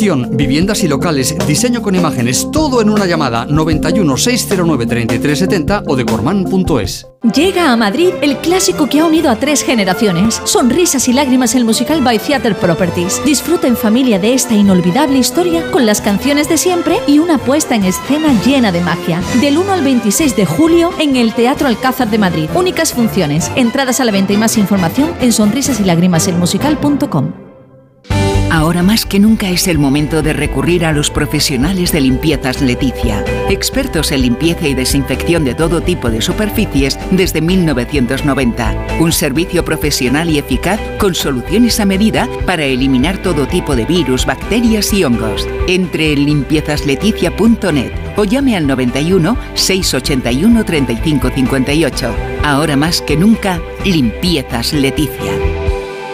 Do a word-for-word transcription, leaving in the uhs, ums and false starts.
Financiación, viviendas y locales, diseño con imágenes, todo en una llamada. Noventa y uno, seiscientos nueve, treinta y tres setenta o decorman punto es. Llega a Madrid el clásico que ha unido a tres generaciones. Sonrisas y lágrimas, el musical by Theatre Properties. Disfruta en familia de esta inolvidable historia con las canciones de siempre y una puesta en escena llena de magia. Del uno al veintiséis de julio en el Teatro Alcázar de Madrid. Únicas funciones. Entradas a la venta y más información en sonrisas y lágrimas el musical punto com. Ahora más que nunca es el momento de recurrir a los profesionales de Limpiezas Leticia. Expertos en limpieza y desinfección de todo tipo de superficies desde mil novecientos noventa. Un servicio profesional y eficaz con soluciones a medida para eliminar todo tipo de virus, bacterias y hongos. Entre en limpiezas leticia punto net o llame al noventa y uno, seiscientos ochenta y uno, treinta y cinco cincuenta y ocho. Ahora más que nunca, Limpiezas Leticia.